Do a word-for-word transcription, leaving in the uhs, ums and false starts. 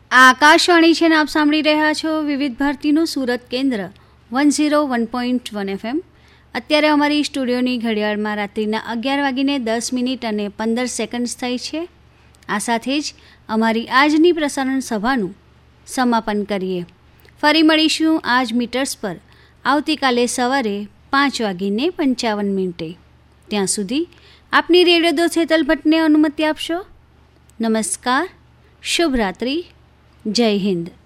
આ આકાશવાણી છે ને આપ સાંભળી રહ્યા છો વિવિધ ભારતીનું સુરત કેન્દ્ર one zero one point one FM. અત્યારે અમારી સ્ટુડિયોની ઘડિયાળમાં રાત્રિના અગિયાર વાગીને દસ મિનિટ અને પંદર સેકન્ડ્સ થઈ છે. આ સાથે જ અમારી આજની પ્રસારણ સભાનું સમાપન કરીએ. ફરી મળીશું આજ મીટર્સ પર આવતીકાલે સવારે પાંચ વાગીને પંચાવન મિનિટે. ત્યાં સુધી આપની રેડિયો દોસ્ત હેતલ ભટ્ટને અનુમતિ આપશો. નમસ્કાર, શુભરાત્રિ, જય હિન્દ.